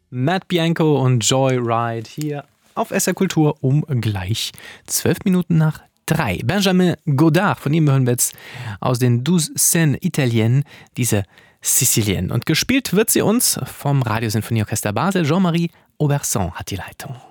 Matt Bianco und Joy Ride hier auf SR Kultur um gleich 12 Minuten nach 3. Benjamin Godard, von ihm hören wir jetzt aus den Douze Scènes Italiennes diese Sicilien. Und gespielt wird sie uns vom Radiosinfonieorchester Basel. Jean-Marie Auberson hat die Leitung.